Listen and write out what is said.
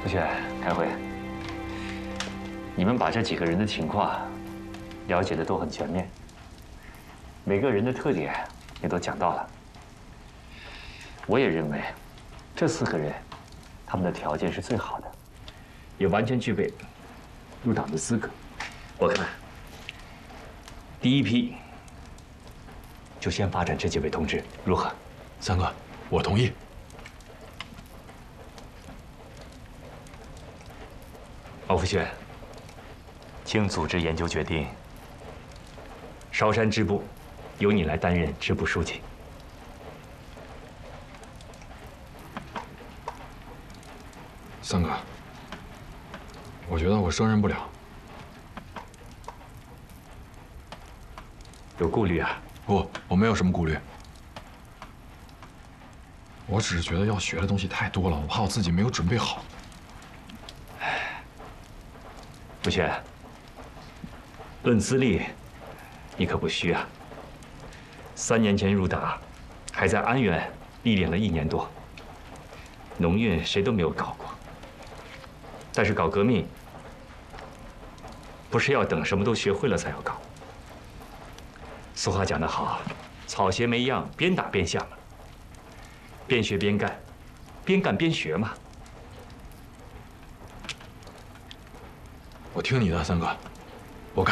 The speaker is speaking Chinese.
傅璇，开会。你们把这几个人的情况了解的都很全面，每个人的特点也都讲到了。我也认为，这4个人，他们的条件是最好的，也完全具备入党的资格。我看，第一批就先发展这几位同志，如何？ 三哥，我同意。 王福轩，经组织研究决定，韶山支部由你来担任支部书记。 三哥，我觉得我胜任不了。 有顾虑啊？ 不，我没有什么顾虑。我只是觉得要学的东西太多了，我怕我自己没有准备好。 福轩，论资历，你可不虚啊。3年前入党，还在安源历练了1年多。农运谁都没有搞过，但是搞革命，不是要等什么都学会了才要搞。俗话讲得好，草鞋没样，边打边像嘛。边学边干，边干边学嘛。 我听你的，三哥。